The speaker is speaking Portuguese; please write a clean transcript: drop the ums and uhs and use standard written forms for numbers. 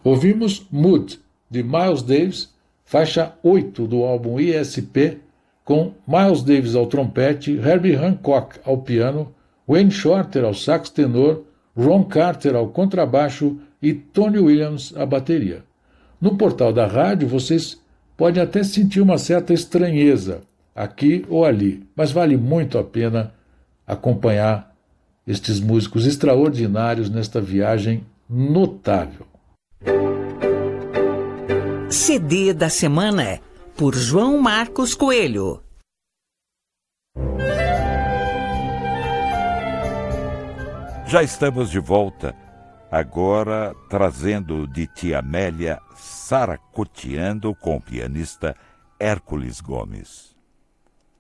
Ouvimos Mood, de Miles Davis, faixa 8 do álbum ESP, com Miles Davis ao trompete, Herbie Hancock ao piano, Wayne Shorter ao sax tenor, Ron Carter ao contrabaixo e Tony Williams à bateria. No portal da rádio vocês podem até sentir uma certa estranheza, aqui ou ali, mas vale muito a pena acompanhar estes músicos extraordinários nesta viagem notável. CD da semana, por João Marcos Coelho. Já estamos de volta, agora trazendo de Tia Amélia Saracoteando com o pianista Hércules Gomes.